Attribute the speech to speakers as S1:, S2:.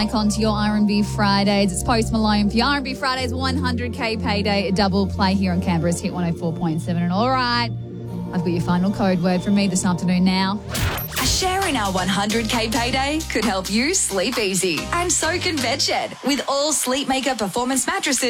S1: icon to your R&B Fridays. It's Post Malone for your R&B Fridays 100K payday double play here on Canberra's Hit 104.7. And all right, I've got your final code word from me this afternoon now.
S2: A share in our 100K payday could help you sleep easy. And so can Bedshed. With all Sleepmaker performance mattresses